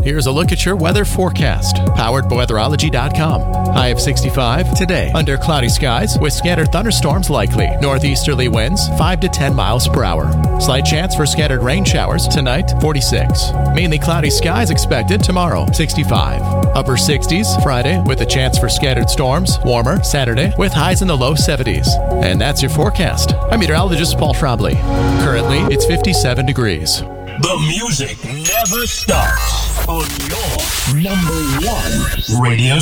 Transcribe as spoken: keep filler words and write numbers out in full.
Here's a look at your weather forecast, powered by weatherology dot com. High of sixty-five today, under cloudy skies with scattered thunderstorms likely. Northeasterly winds five to ten miles per hour. Slight chance for scattered rain showers tonight, forty-six. Mainly cloudy skies expected tomorrow, sixty-five. Upper sixties Friday with a chance for scattered storms. Warmer Saturday with highs in the low seventies. And that's your forecast. I'm meteorologist Paul Trombley. Currently, it's fifty-seven degrees. The music never stops on your number one radio